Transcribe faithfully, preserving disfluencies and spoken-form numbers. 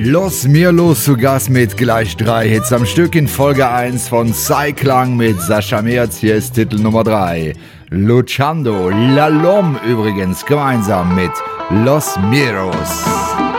Los Mirlos zu Gast mit gleich drei Hits am Stück in Folge eins von Psyklang mit Sascha Merz. Hier ist Titel Nummer drei. Luchando, La Lom übrigens gemeinsam mit Los Mirlos.